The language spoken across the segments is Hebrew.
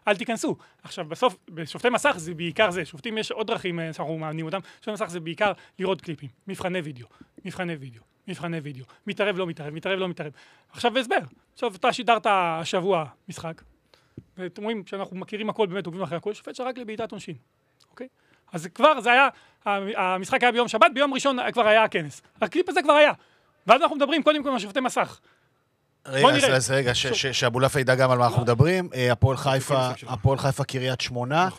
אל תיכנסו. עכשיו, בסוף, בשופטי מסך זה בעיקר זה. שופטים יש עוד דרכים שאנחנו מאמנים אותם. שופטי מסך זה בעיקר לראות קליפים, מבחני וידאו. מתערב, לא מתערב. עכשיו בהסבר. עכשיו, אתה שידרת השבוע משחק, ואתם רואים שאנחנו מכירים הכל, באמת עוקבים אחרי הכל, שופט שרק לבעיטת עונשין. אוקיי? אז כבר זה היה, המשחק היה ביום שבת, ביום ראשון כבר היה הכנס. הקליפ הזה כבר היה. ואז אנחנו מדברים קודם כל מהשופטי מסך. רגע, שאבולעפיה ידע גם על מה אנחנו מדברים. הפועל חיפה קריית שמונה.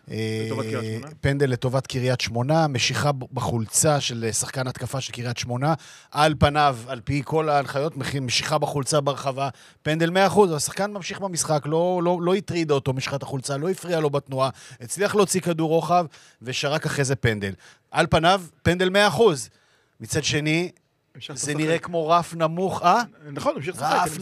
פנדל לטובת קריית שמונה, משיכה בחולצה של שחקן התקפה של קריית שמונה. על פניו, על פי כל ההנחיות, משיכה בחולצה ברחבה, פנדל 100%. השחקן ממשיך במשחק, לא הטריד אותו משיכת החולצה, לא הפריע לו בתנועה, הצליח להוציא כדור רוחב, ושרק אחרי זה פנדל. על פניו, פנדל 100%. מצד שני, זה נראה כמו רף נמוך, נכון, רף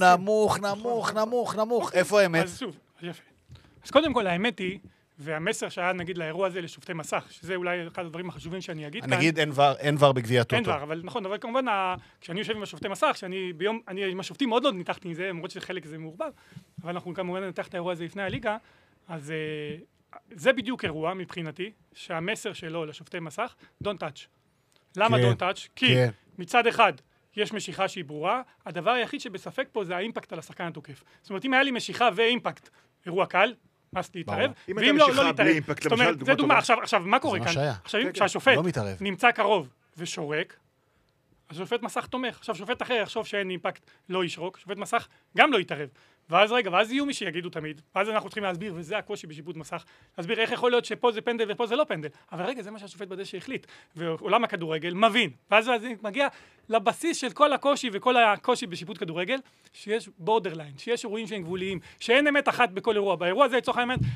נמוך. איפה האמת? אז שוב, יפה. אז קודם כל, האמת היא, והמסר שהיה נגיד לאירוע הזה לשופטי מסך, שזה אולי אחד הדברים החשובים שאני אגיד כאן. נגיד אין ור בגביע הטוטו. אין ור, אבל נכון, אבל כמובן, כשאני יושב עם השופטי מסך, אני עם השופטים מאוד לא ניתחתי מזה, למרות שחלק זה מעורבב, אבל אנחנו כמובן נתח את האירוע הזה לפני הליגה, אז זה בדיוק אירוע מבחינתי, שהמסר שלו לשופטי מסך, don't touch. למה don't touch? כי מצד אחד, יש משיכה שהיא ברורה, הדבר היחיד שבספק פה זה האימפקט על השחקן התוקף. זאת אומרת, אם היה לי משיכה ואימפקט, אירוע קל, מס להתערב, ואם לא להתערב. זאת אומרת, זה דוגמה, עכשיו, מה קורה כאן? עכשיו, כשהשופט נמצא קרוב ושורק, השופט מסך תומך. עכשיו, שופט אחר יחשוב שאין אימפקט, לא ישרוק, שופט מסך גם לא יתערב. ואז יהיו מי שיגידו תמיד, ואז אנחנו צריכים להסביר, וזה הקושי בשיפוט מסך, להסביר איך יכול להיות שפה זה פנדל ופה זה לא פנדל. אבל רגע, זה מה שהשופט בדשא החליט. ועולם הכדורגל מבין. ואז זה מגיע לבסיס של כל הקושי וכל הקושי בשיפוט כדורגל, שיש בורדרליין, שיש אירועים שהם גבוליים, שאין אמת אחת בכל אירוע. באירוע הזה לצורך האמת,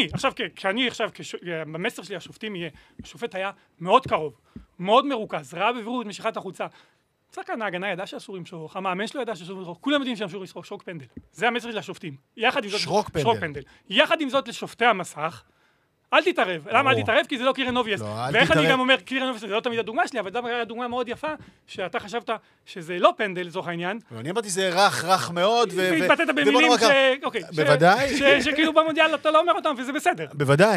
במסר שלי השופטים יהיה, השופט היה מאוד קרוב, מאוד מרוכז, ראה בבירור את משיכת החוצה. שחקן ההגנה ידע שאסור למשוך, המאמן שלו ידע שאסור למשוך, כולם יודעים שאסור למשוך, שרוק פנדל. זה המסר של השופטים. שרוק פנדל. יחד עם זאת לשופטי המסך, אל תתערב. למה אל תתערב? כי זה לא קירן נובייס. ואיך אני גם אומר, קירן נובייס זה לא תמיד הדוגמה שלי, אבל זה היה דוגמה מאוד יפה, שאתה חשבת שזה לא פנדל, לזוך העניין. אני אמרתי זה רך מאוד, והתבטאת במילים שכאילו במונדיאל אתה לא אומר אותם, וזה בסדר. בוודאי.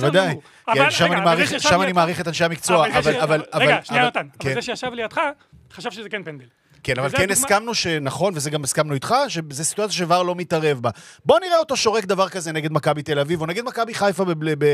שם אני מעריך את אנשי המקצוע. רגע, שנייה נתן. אבל זה שישב לידך, חשב שזה כן פנדל. כן, אבל כן הסכמנו שנכון, וזה גם הסכמנו איתך, שזה סיטואציה שוואר לא מתערב בה. בוא נראה אותו שורק דבר כזה נגד מכבי תל אביב, או נגד מכבי חיפה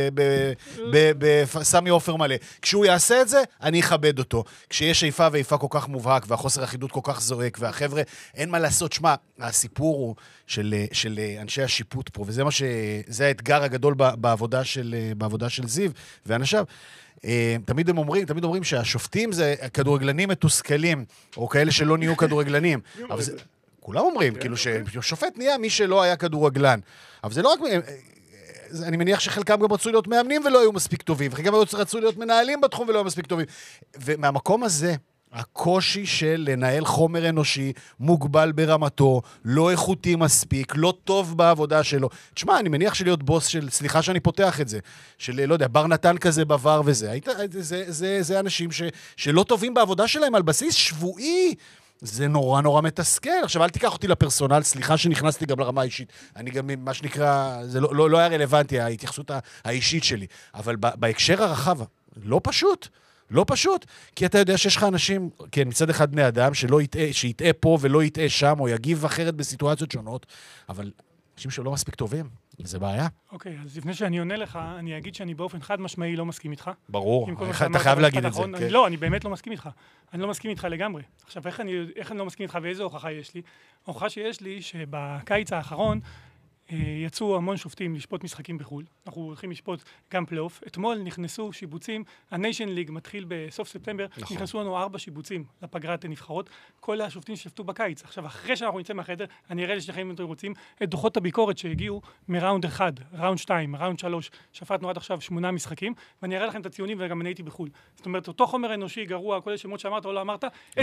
בסמי עופר מלא. כשהוא יעשה את זה, אני אכבד אותו. כשיש איפה ואיפה כל כך מובהק, והחוסר אחידות כל כך זועק, והחבר'ה, אין מה לעשות. שמה, הסיפור הוא של אנשי השיפוט פה, וזה זה האתגר הגדול בעבודה של זיו ואנשיו. תמיד אומרים שהשופטים זה כדורגלנים מתוסכלים, או כאלה שלא נהיו כדורגלנים. אבל כולם אומרים, כאילו ששופט נהיה מי שלא היה כדורגלן. אבל זה לא רק... אני מניח שחלקם גם רצו להיות מאמנים ולא היו מספיק טובים, וחלקם רצו להיות מנהלים בתחום ולא היו מספיק טובים. ומהמקום הזה, הקושי של לנהל חומר אנושי מוגבל ברמתו, לא איכותי מספיק, לא טוב בעבודה שלו. תשמע, אני מניח שלהיות בוס של, סליחה שאני פותח את זה, של, לא יודע, בר נתן כזה בעבר וזה, זה אנשים שלא טובים בעבודה שלהם על בסיס שבועי, זה נורא נורא מתסכל. עכשיו, אל תיקח אותי לפרסונל, סליחה שנכנסתי גם לרמה האישית. אני גם, מה שנקרא, זה לא היה רלוונטי, ההתייחסות האישית שלי. אבל בהקשר הרחב, לא פשוט. לא פשוט, כי אתה יודע שיש לך אנשים, כן, מצד אחד בני אדם, שיטעה פה ולא יטעה שם, או יגיב אחרת בסיטואציות שונות, אבל אנשים שלא מספיק טובים, זה בעיה. אוקיי, אז לפני שאני עונה לך, אני אגיד שאני באופן חד משמעי לא מסכים איתך. ברור, אתה חייב להגיד את זה. לא, אני באמת לא מסכים איתך. אני לא מסכים איתך לגמרי. עכשיו, איך אני לא מסכים איתך ואיזו הוכחה יש לי? ההוכחה שיש לי שבקיץ האחרון, יצאו המון שופטים לשפוט משחקים בחול. אנחנו הולכים לשפוט גם פלייאוף. אתמול נכנסו שיבוצים, הניישן ליג מתחיל בסוף ספטמבר, נכנסו לנו 4 שיבוצים לפגרת הנבחרות. כל השופטים ששפטו בקיץ. עכשיו, אחרי שאנחנו נצא מהחדר, אני אראה לשניכם אם אתם רוצים את דוחות הביקורת שהגיעו מראונד 1, ראונד 2, ראונד 3, שפטנו עד עכשיו 8 משחקים, ואני אראה לכם את הציונים וגם אני הייתי בחול. זאת אומרת, אותו חומר אנושי גרוע, כל השמות שאמרת או לא אמרת,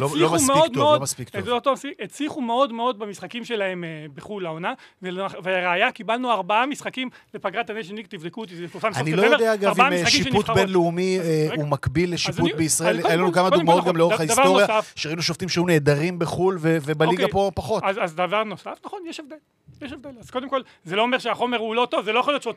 הצליחו מאוד מאוד במשחקים שלהם בחול לעונה, ולראיה קיבלנו 4 משחקים לפגרת הניישן ליג, תבדקו אותי, זה פורסם סוף ספטמבר. אני לא יודע אגב אם שיפוט בינלאומי הוא מקביל לשיפוט בישראל, היה לנו כמה דוגמאות גם לאורך ההיסטוריה, שראינו שופטים שהיו נהדרים בחול ובליגה פה פחות. אז דבר נוסף, נכון, יש הבדל. אז קודם כל, זה לא אומר שהחומר הוא לא טוב, זה לא יכול להיות